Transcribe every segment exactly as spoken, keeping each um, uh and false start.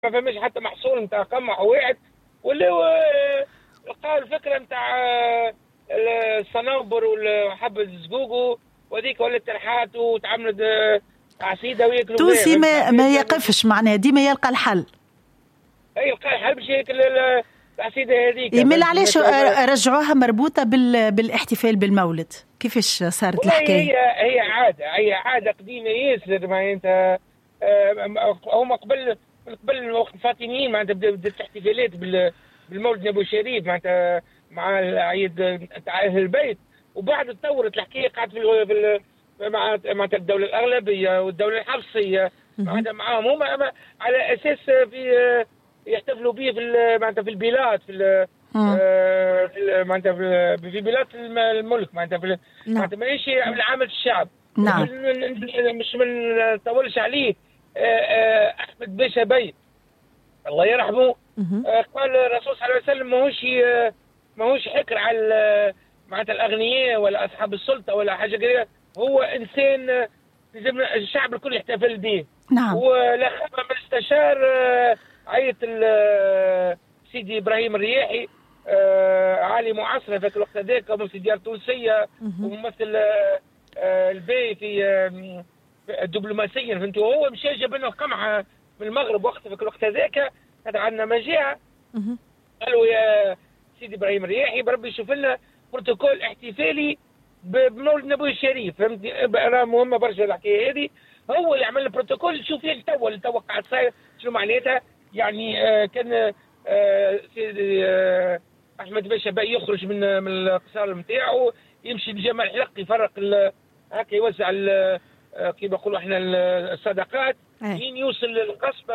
ما فماش حتى محصول نتاع قمح واحد. واللي هو لقاو الفكره نتاع الصنوبر وحبة الزقوقو وهذيك ولات ترحات وتعملت عصيده وياكلوا فيها. تونسي ما, ما يقفش معناها ديما يلقى الحل. اي يلقى الحل باش ياكل العصيده هذيك. يمل علاش رجعوها مربوطه بال... بالاحتفال بالمولد؟ كيفاش صارت الحكايه؟ هي هي عاده هي عاده قديمه ياسر. ما انت هما قبل قبل وقت الفاطميين معناتها بدات الاحتفالات بالمولد نبوي الشريف معناتها مع العيد تاع اهل البيت. وبعد تطورت الحكايه قعدت في معناتها الدوله الاغلبيه والدوله الحفصيه معناتها معاهم هما على اساس في يحتفلوا به في معناتها في البلاد في في معناتها في بلاد الملك معناتها في معناتها ماشي عامة الشعب. نعم. مش من نطولش عليه. احمد باشا بي الله يرحمه قال الرسول صلى الله عليه وسلم ماهوش ماهوش حكر على معناتها الاغنياء ولا اصحاب السلطه ولا حاجه كده. هو انسان لازم الشعب الكل يحتفل به. نعم. ولا خاب من استشار عيط سيدي ابراهيم الرياحي عالي معاصره في الوقت هذاك وممثل ديار تونسيه وممثل البي في الدبلوماسيه فهمتوا. هو مشى جاب لنا قمعه من المغرب وقت في الوقت هذاك هذا عندنا مجاعه. قالوا يا سيدي ابراهيم الرياحي بربي يشوف لنا بروتوكول احتفالي بمولد نبوي الشريف. فهمتني انا مهمه برشا الحكايه هذه. هو يعمل البروتوكول يشوف فيه التو التوقع صاير شنو معناتها. يعني آه كان آه سيدي آه احمد باشا بقى يخرج من من القصار نتاعو يمشي لجمال الحلق يفرق هكا يوزع كيما نقولوا احنا الصدقات لين يوصل للقصبه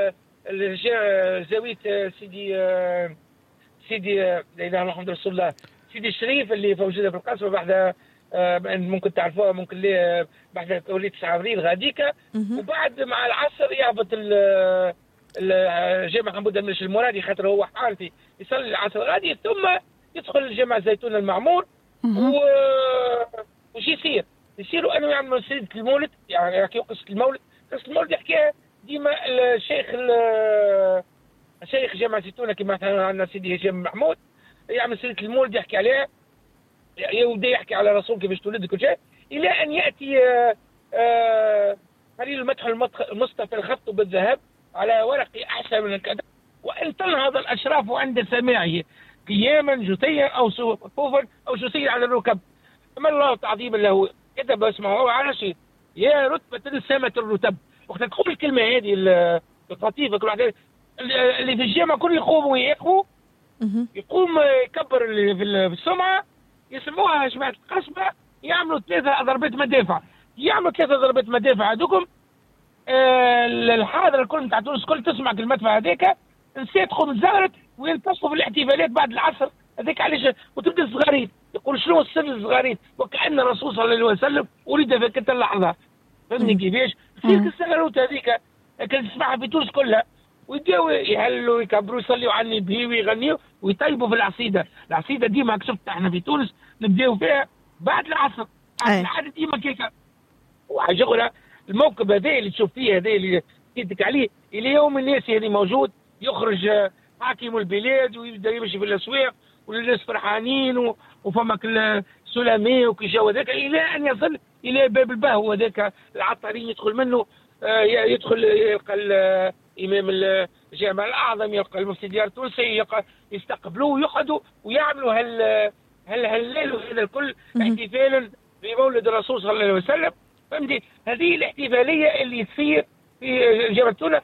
زاويه سيدي آه سيدي لا اله الا الله محمد رسول الله سيدي الشريف اللي موجوده في القصبه بعد آه ممكن تعرفوها ممكن ليه بعد وليد تسعة ابريل غاديكا. وبعد مع العصر يهبط الجامع حمود الملش المرادي خاطر هو حارثي يصلي العصر غادي ثم يدخل الجامع الزيتون المعمور. و وش يصير؟ يصيروا انه يعملوا سيره المولد يعني يحكيوا قصه المولد. قصه المولد يحكيها ديما الشيخ الشيخ جامع الزيتون كما مثلا عندنا سيدي هشام محمود يعمل سيره المولد يحكي عليها يبدا يحكي على الرسول كيفاش تولد كل شيء الى ان ياتي خليل المدح المصطفى الخط بالذهب على ورق احسن من كذا وان تنهض الاشراف عند سماعه قياما جثيا او صفوفا او جثيا على الركب. اما الله تعظيما له كتب اسمه على شيء يا رتبه سامه الرتب. وقت تقول الكلمه هذه اللطيفه كل واحد اللي في الجامع كل يقوموا ويقفوا يقوم يكبر اللي في السمعه يسموها جماعه القصبه يعملوا ثلاثه ضربات مدافع. يعملوا ثلاثه ضربات مدافع هذوكم آه الحاضر الكل نتاع تونس الكل تسمع كلمتها هذيك نسيت تقوم تزغرت وينتصفوا في الاحتفالات بعد العصر هذيك علاش. وتبدا الصغارين يقول شنو السر الصغارين وكأن الرسول صلى الله عليه وسلم ولد في تلك اللحظه. فهمني كيفاش؟ تصير الصغارات هذيك كانت تسمعها في تونس كلها ويبداو يهلوا يكبروا يصليوا على النبي ويغنيوا ويطيبوا في العصيده. العصيده ديما شفت احنا في تونس نبداو فيها بعد العصر. العاده ديما كيكا. وحاجه اخرى الموكب هذا اللي تشوف فيه هذا اللي حكيتك عليه الى يوم الناس هذه موجود يخرج حاكم البلاد ويبدا يمشي في الاسواق والناس فرحانين وفمك السلامي وكي جاو هذاك الى ان يصل الى باب البهو هذاك العطارين يدخل منه يدخل يلقى الامام الجامع الاعظم يلقى المفتي ديار التونسي يلقى يستقبلوه ويقعدوا ويعملوا هال هل هالليل وهذا الكل احتفالا بمولد الرسول صلى الله عليه وسلم. فهمتي هذه الاحتفاليه اللي تصير في جامع تونس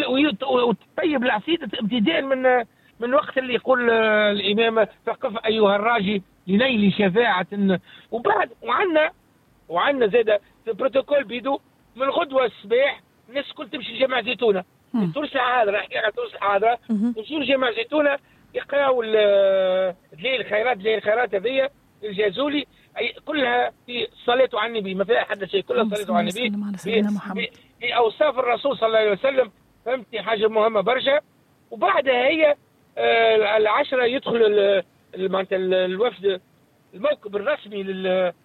وتطيب العصيده ابتداء من من وقت اللي يقول الامام فقف ايها الراجي لنيل شفاعه. وبعد وعندنا وعندنا زاد في بروتوكول بيدو من غدوه الصباح الناس الكل تمشي لجامع زيتونه. تونس الحاضره احكي على تونس الحاضره يمشيو لجامع زيتونه يقراوا دليل الخيرات دليل الخيرات هذيا الجازولي كلها في صلاة على النبي ما فيها حد شيء كلها صلاة على النبي في, في اوصاف الرسول صلى الله عليه وسلم. فهمتني حاجه مهمه برشا. وبعدها هي آه العشره يدخل معناتها الوفد الموكب الرسمي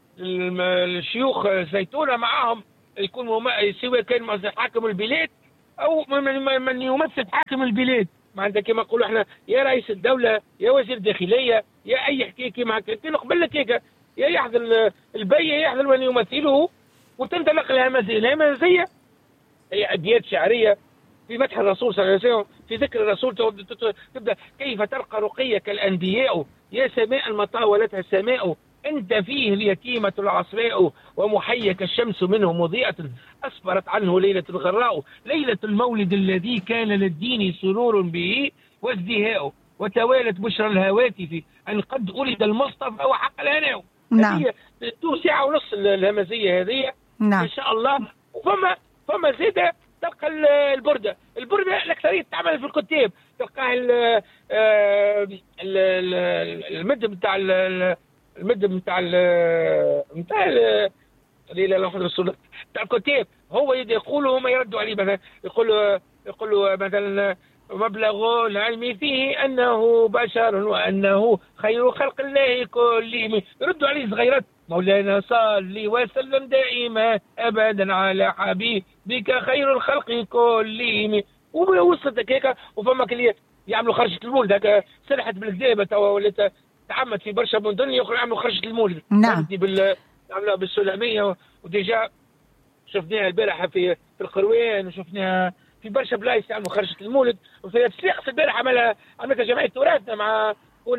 للشيوخ زيتونه معاهم يكون سواء كان حاكم البلاد او من, من يمثل حاكم البلاد. معناتها كما نقولوا احنا يا رئيس الدوله يا وزير الداخليه يا اي حكايه كيما هكا قبل لك هيك، يا يحضر البي يا يحضر من يمثله وتنطلق الهمزيه. الهمزيه هي ابيات شعريه في مدح الرسول صلى الله عليه وسلم، في ذكر الرسول تبدا كيف ترقى رقيك الانبياء يا سماء المطاولتها السماء، انت فيه اليتيمه العصراء ومحيك الشمس منه مضيئه اسفرت عنه ليله الغراء، ليله المولد الذي كان للدين سرور به وازدهاء، وتوالت بشرى الهواتف ان قد ولد المصطفى وحق الهناء. نعم. تو ساعه ونص الهمزيه هذه. نعم. ان شاء الله. وفما فما زيد تلقى البرده، البرده الاكثريه تعمل في الكتاب، تلقاه المد بتاع المد بتاع بتاع لا لا الرسول بتاع الكتاب، هو يقولوا هم يردوا عليه. مثلا يقولوا يقولوا مثلا مبلغ العلم فيه انه بشر وانه خير خلق الله كلهم، يردوا عليه صغيرات. مولانا صلي وسلم دائما ابدا على حبيبك خير الخلق كلهم. ووصلت هيك. وفما اللي يعملوا خرجه المولد هكا سرحت بالكذابه توا ولات تعمد في برشا مدن يعملوا خرجه المولد. نعم. بال يعملوها بالسلاميه، وديجا شفناها البارحه في في القروان، وشفناها في برشا بلايص يعملوا خرجه المولد. وفي الصفاقس البارحه عملها عملتها جمعيه تراثنا مع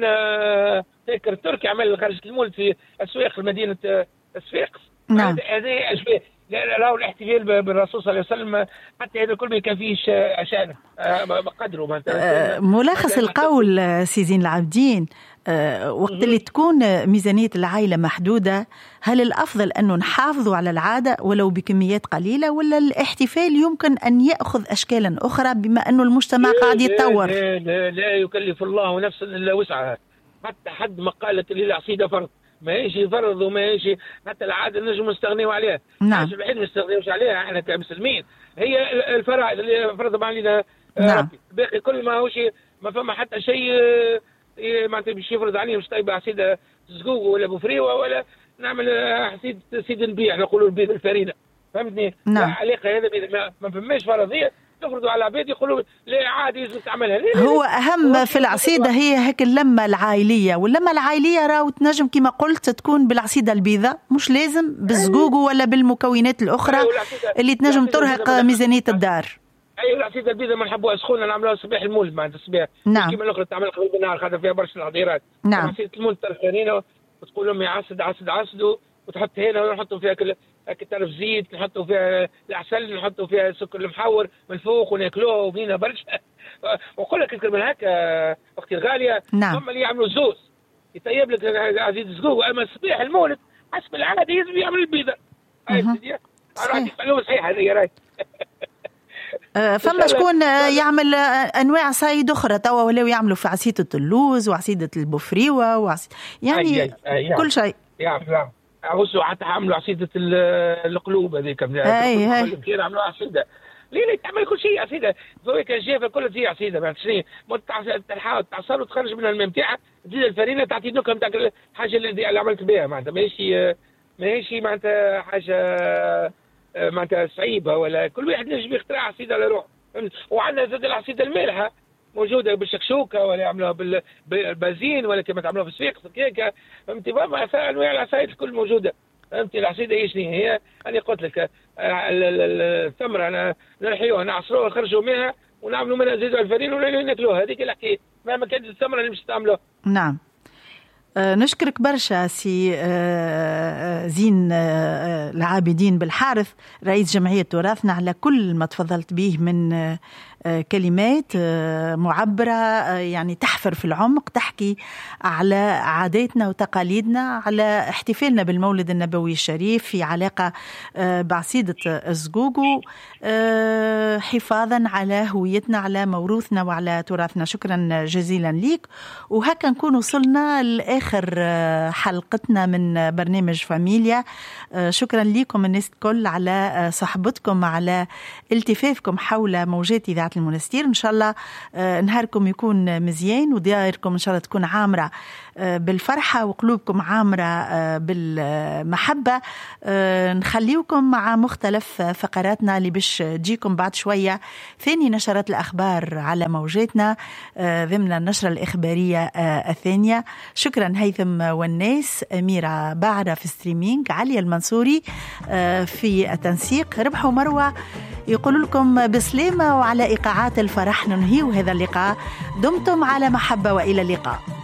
هنا فاكر التركي عمل خرجه المولد في السواق مدينه الصفاقس. نعم. هذه اشباه راهو الاحتفال بالرسول صلى الله عليه وسلم حتى هذا الكل ما كان فيهش شأنه بقدره. أه ملخص القول سي زين العابدين، أه وقت اللي تكون ميزانية العائلة محدودة، هل الأفضل أنه نحافظوا على العادة ولو بكميات قليلة، ولا الاحتفال يمكن أن يأخذ أشكالا أخرى بما أنه المجتمع قاعد يتطور؟ لا, لا, لا يكلف الله نفسا إلا وسعها. حتى حد ما قالت اللي العصيدة فرض ما يجي فرض وما يجي حتى العاده نجم نستغنيو عليها. نعم. الحاجه الوحيده ما نستغنيوش عليها احنا كمسلمين هي الفرائض اللي فرض علينا نعم. ربي. باقي كل ما هوش ما فما حتى شيء معناتها باش يفرض علينا مش طيب عصيده زقوق ولا بوفريوه ولا نعمل حسيد سيد البيع نقولوا البيض الفرينه. فهمتني؟ نعم. علاقه هذا ما, ما فماش فرضيه تفرضوا على العباد يقولوا لا عادي لازم تعملها. هو أهم في العصيدة هي هيك اللمة العائلية، واللمة العائلية راهو تنجم كما قلت تكون بالعصيدة البيضاء، مش لازم بالزقوق ولا بالمكونات الأخرى اللي تنجم ترهق ميزانية الدار. أيوة العصيدة البيضاء ما نحبوها سخونة نعملوها صباح المولد معناتها الصباح. نعم. كيما الأخرى تعمل قبل النهار خاطر فيها برشا العصيرات. نعم. عصيدة المولد ترخانينه وتقول لهم يا عسد عسد عسدوا وتحط هنا ونحطوا فيها كل كتر زيت، نحطوا فيها العسل، نحطوا فيها السكر المحور من فوق وناكلوها وفينا برشا. وقول لك اكثر من هكا اختي الغاليه. نعم. هم اللي يعملوا الزوز يطيب لك عزيز الزقوق، اما صباح المولد حسب العاده يلزم يعمل البيضه. هاي سيدي راهي صحيحه هذه راهي. فما شكون يعمل انواع صيد اخرى توا ولاو يعملوا في عصيده اللوز وعصيده البوفريوه وعص... يعني أي أي أي كل شيء. يعرف يعرف عوسوا حتى عملوا عصيده القلوب هذيك. اي هاي كثير عملوا عصيده. ليه ليه تعمل كل شيء عصيده؟ فويك الجافه كلها زي عصيده ما شنو تحاول تعصر وتخرج منها الماء نتاعها تزيد الفرينه تعطي النكهه نتاع الحاجه اللي, اللي عملت بها معناتها ماشي ماشي معناتها حاجه معناتها صعيبه ولا كل واحد نجم يخترع عصيده على روحه. وعندنا زاد العصيده المالحه موجوده بالشكشوكه ولا يعملوها بالبازين ولا كما تعملوها في الصفاقس كيكه. فهمتي فما انواع العصايد الكل موجوده. فهمتي العصيده هي شنو هي؟ انا قلت لك الثمره انا نرحيوها نعصروها نخرجوا منها ونعملوا منها زيت الفرين ولا ناكلوها. هذيك الحكايه مهما كانت الثمره اللي مش تعملوها. نعم. أه نشكرك برشا سي أه زين أه العابدين بالحارث رئيس جمعية تراثنا على كل ما تفضلت به من أه كلمات أه معبرة أه يعني تحفر في العمق تحكي على عاداتنا وتقاليدنا على احتفالنا بالمولد النبوي الشريف في علاقة أه بعصيدة الزقوق أه حفاظا على هويتنا على موروثنا وعلى تراثنا. شكرا جزيلا ليك. وهكا نكون وصلنا لآخر آخر حلقتنا من برنامج فاميليا. شكرا لكم الناس الكل على صحبتكم على التفافكم حول موجات إذاعة المنستير. إن شاء الله نهاركم يكون مزيان ودياركم إن شاء الله تكون عامرة بالفرحة وقلوبكم عامرة بالمحبة. نخليكم مع مختلف فقراتنا اللي باش تجيكم بعد شوية، ثاني نشرات الأخبار على موجاتنا ضمن النشرة الإخبارية الثانية. شكرا هيثم والناس، أميرة باعرة في ستريمينج، علي المنصوري في التنسيق، ربح ومروة يقول لكم بسلامة وعلى إيقاعات الفرح ننهي هذا اللقاء. دمتم على محبة وإلى اللقاء.